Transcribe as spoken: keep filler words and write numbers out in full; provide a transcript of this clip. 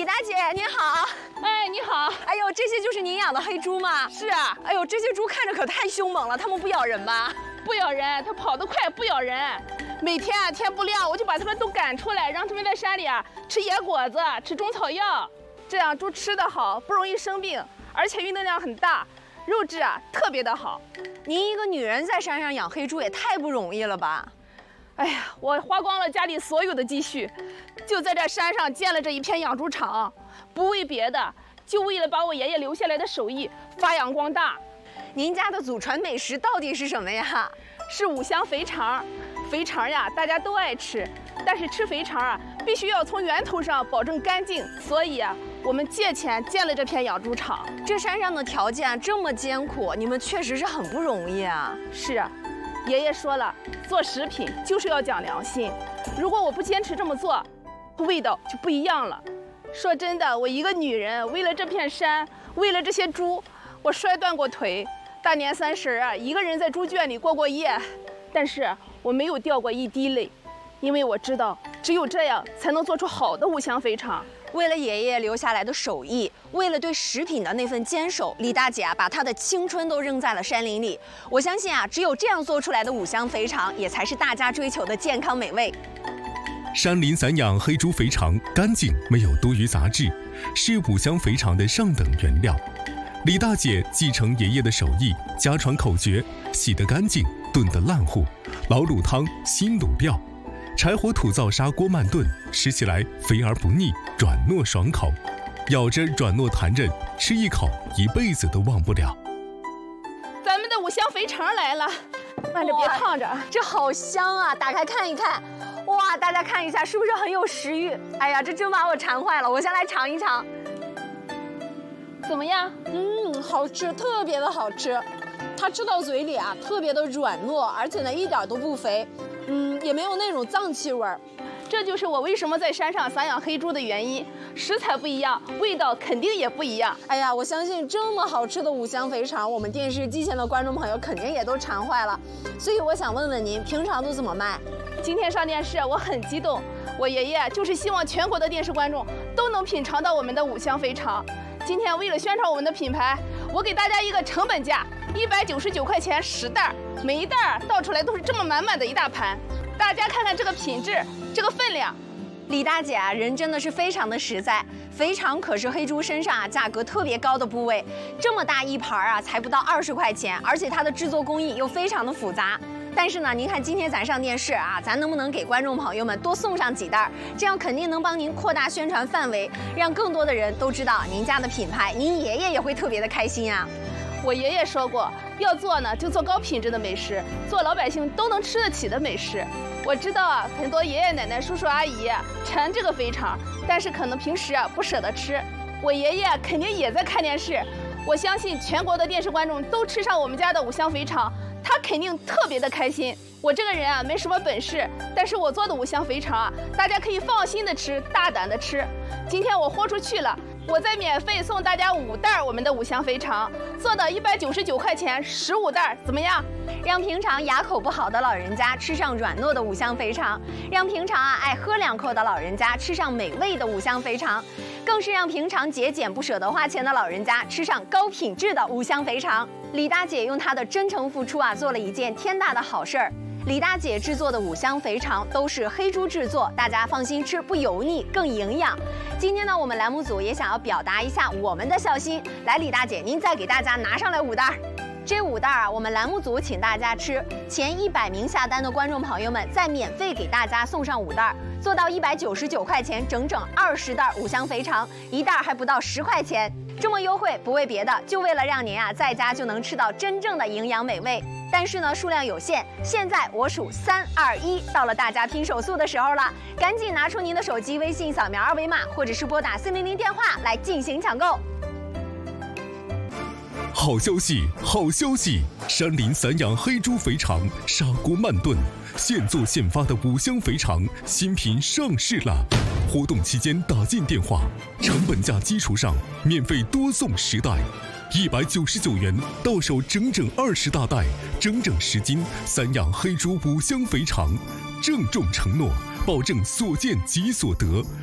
李大姐您好。 哎，你好。 哎呦，这些就是您养的黑猪吗？ 是啊。 哎呦，这些猪看着可太凶猛了，它们不咬人吧？ 不咬人，它跑得快，不咬人。每天啊天不亮我就把它们都赶出来，让它们在山里啊吃野果子，吃中草药，这样猪吃得好，不容易生病，而且运动量很大，肉质啊特别的好。 您一个女人在山上养黑猪也太不容易了吧？ 哎呀，我花光了家里所有的积蓄，就在这山上建了这一片养猪场，不为别的，就为了把我爷爷留下来的手艺发扬光大。 您家的祖传美食到底是什么呀？ 是五香肥肠。肥肠呀，大家都爱吃，但是吃肥肠啊，必须要从源头上保证干净，所以啊，我们借钱建了这片养猪场。 这山上的条件这么艰苦，你们确实是很不容易啊。 是啊，爷爷说了，做食品就是要讲良心，如果我不坚持这么做，味道就不一样了。说真的，我一个女人为了这片山，为了这些猪，我摔断过腿，大年三十啊，一个人在猪圈里过过夜，但是我没有掉过一滴泪，因为我知道只有这样才能做出好的五香肥肠。 为了爷爷留下来的手艺，为了对食品的那份坚守，李大姐啊把她的青春都扔在了山林里。我相信啊，只有这样做出来的五香肥肠，也才是大家追求的健康美味。 山林散养黑猪肥肠干净，没有多余杂质，是五香肥肠的上等原料。李大姐继承爷爷的手艺，家传口诀：洗得干净，炖得烂糊，老卤汤，新卤料，柴火土灶砂锅慢炖，吃起来肥而不腻，软糯爽口，咬着软糯弹韧，吃一口一辈子都忘不了。 咱们的五香肥肠来了，慢着别烫着， 这好香啊！打开看一看，哇，大家看一下，是不是很有食欲？哎呀，这真把我馋坏了，我先来尝一尝。 怎么样？ 嗯，好吃，特别的好吃。它吃到嘴里啊，特别的软糯，而且呢一点都不肥，嗯，也没有那种脏气味儿。 这就是我为什么在山上散养黑猪的原因，食材不一样，味道肯定也不一样。 哎呀，我相信这么好吃的五香肥肠，我们电视机前的观众朋友肯定也都馋坏了。所以我想问问您，平常都怎么卖？ 今天上电视，我很激动。我爷爷就是希望全国的电视观众都能品尝到我们的五香肥肠。今天为了宣传我们的品牌，我给大家一个成本价，一百九十九块钱十袋，每一袋倒出来都是这么满满的一大盘。大家看看这个品质，这个分量。 李大姐啊，人真的是非常的实在。肥肠可是黑猪身上啊价格特别高的部位，这么大一盘啊，才不到二十块钱，而且它的制作工艺又非常的复杂。但是呢，您看今天咱上电视啊，咱能不能给观众朋友们多送上几袋？这样肯定能帮您扩大宣传范围，让更多的人都知道您家的品牌，您爷爷也会特别的开心啊。 我爷爷说过，要做呢就做高品质的美食，做老百姓都能吃得起的美食。我知道啊，很多爷爷奶奶、叔叔阿姨馋这个肥肠，但是可能平时啊不舍得吃。我爷爷肯定也在看电视，我相信全国的电视观众都吃上我们家的五香肥肠，他肯定特别的开心。我这个人啊没什么本事，但是我做的五香肥肠啊，大家可以放心的吃，大胆的吃。今天我豁出去了，我再免费送大家五袋我们的五香肥肠，做到一百九十九块钱十五袋，怎么样？ 让平常牙口不好的老人家吃上软糯的五香肥肠，让平常啊爱喝两口的老人家吃上美味的五香肥肠，更是让平常节俭不舍得花钱的老人家吃上高品质的五香肥肠。李大姐用她的真诚付出啊，做了一件天大的好事儿。李大姐制作的五香肥肠都是黑猪制作，大家放心吃，不油腻，更营养。今天呢，我们栏目组也想要表达一下我们的孝心。来，李大姐，您再给大家拿上来五袋。这五袋啊，我们栏目组请大家吃，前一百名下单的观众朋友们再免费给大家送上五袋，做到一百九十九块钱，整整二十袋五香肥肠，一袋还不到十块钱。这么优惠，不为别的，就为了让您啊在家就能吃到真正的营养美味。但是呢，数量有限，现在我数三二一，到了大家拼手速的时候了，赶紧拿出您的手机，微信扫描二维码，或者是拨打四零零电话来进行抢购。 好消息，好消息！山林散养黑猪肥肠，砂锅慢炖，现做现发的五香肥肠新品上市了。活动期间打进电话，成本价基础上免费多送十袋，一百九十九元到手整整二十大袋，整整十斤散养黑猪五香肥肠，郑重承诺，保证所见即所得。